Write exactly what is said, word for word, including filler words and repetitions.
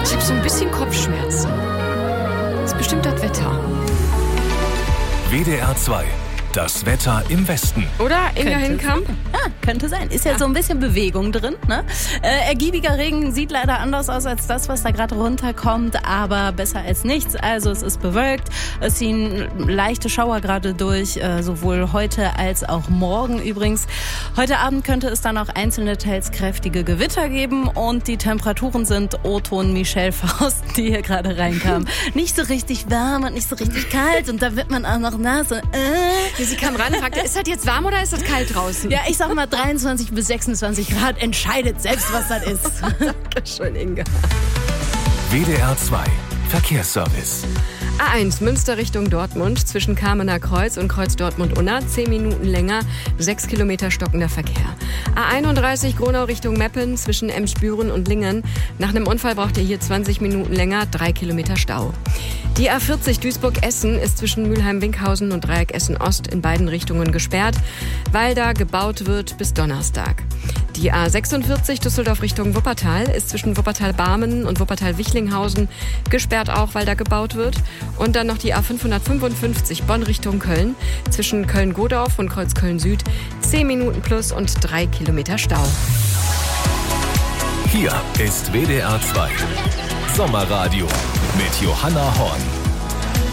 Ich habe so ein bisschen Kopfschmerzen. Das ist bestimmt das Wetter. W D R zwei. Das Wetter im Westen. Oder, Inga Hinkamp? Ja, könnte sein. Ist ja, ja so ein bisschen Bewegung drin. Ne? Äh, ergiebiger Regen sieht leider anders aus als das, was da gerade runterkommt, aber besser als nichts. Also es ist bewölkt, es ziehen leichte Schauer gerade durch, äh, sowohl heute als auch morgen übrigens. Heute Abend könnte es dann auch einzelne, teils kräftige Gewitter geben und die Temperaturen sind O-Ton Michelle Faust, die hier gerade reinkam. Nicht so richtig warm und nicht so richtig kalt und da wird man auch noch nass. Äh. Sie kam ran und fragte, ist das jetzt warm oder ist das kalt draußen? Ja, ich sag mal dreiundzwanzig bis sechsundzwanzig Grad, entscheidet selbst, was das ist. Dankeschön, Inga. W D R zwei. Verkehrsservice. A eins, Münster Richtung Dortmund, zwischen Kamener Kreuz und Kreuz Dortmund-Unna, zehn Minuten länger, sechs Kilometer stockender Verkehr. A einunddreißig, Gronau Richtung Meppen, zwischen Emsbüren und Lingen. Nach einem Unfall braucht ihr hier zwanzig Minuten länger, drei Kilometer Stau. Die A vierzig Duisburg-Essen ist zwischen Mülheim-Winkhausen und Dreieck Essen-Ost in beiden Richtungen gesperrt, weil da gebaut wird bis Donnerstag. Die A sechsundvierzig Düsseldorf Richtung Wuppertal ist zwischen Wuppertal-Barmen und Wuppertal-Wichlinghausen gesperrt auch, weil da gebaut wird. Und dann noch die A fünfhundertfünfundfünfzig Bonn Richtung Köln, zwischen Köln-Godorf und Kreuzköln Süd, zehn Minuten plus und drei Kilometer Stau. Hier ist W D R zwei. Sommerradio mit Johanna Horn.